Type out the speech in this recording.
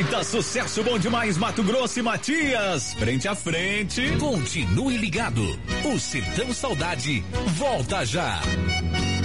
Apresenta Sucesso Bom Demais Mato Grosso e Matias. Frente a frente. Continue ligado. O Sertão Saudade volta já.